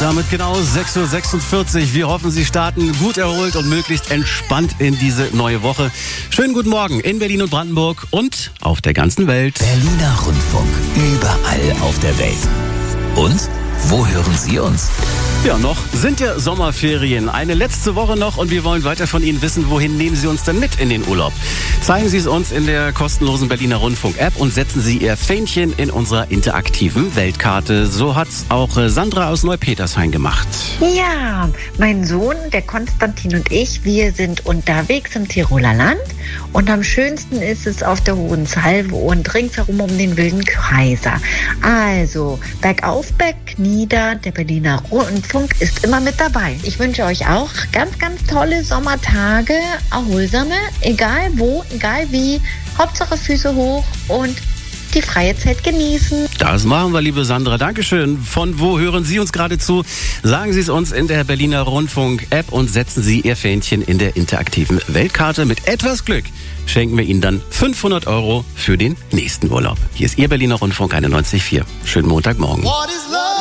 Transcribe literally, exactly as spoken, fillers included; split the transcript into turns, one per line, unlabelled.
Damit genau sechs Uhr sechsundvierzig. Wir hoffen, Sie starten gut erholt und möglichst entspannt in diese neue Woche. Schönen guten Morgen in Berlin und Brandenburg und auf der ganzen Welt.
Berliner Rundfunk, überall auf der Welt. Und wo hören Sie uns?
Ja, noch sind ja Sommerferien. Eine letzte Woche noch und wir wollen weiter von Ihnen wissen, wohin nehmen Sie uns denn mit in den Urlaub? Zeigen Sie es uns in der kostenlosen Berliner Rundfunk-App und setzen Sie Ihr Fähnchen in unserer interaktiven Weltkarte. So hat's auch Sandra aus Neupetershain gemacht.
Ja, mein Sohn, der Konstantin und ich, wir sind unterwegs im Tiroler Land und am schönsten ist es auf der Hohensalve und ringsherum um den Wilden Kaiser. Also, bergauf, bergnieder, der Berliner Rundfunk ist immer mit dabei. Ich wünsche euch auch ganz, ganz tolle Sommertage, erholsame, egal wo, egal wie, Hauptsache Füße hoch und die freie Zeit genießen.
Das machen wir, liebe Sandra. Dankeschön. Von wo hören Sie uns gerade zu? Sagen Sie es uns in der Berliner Rundfunk-App und setzen Sie Ihr Fähnchen in der interaktiven Weltkarte. Mit etwas Glück schenken wir Ihnen dann fünfhundert Euro für den nächsten Urlaub. Hier ist Ihr Berliner Rundfunk einundneunzig Komma vier. Schönen Montagmorgen.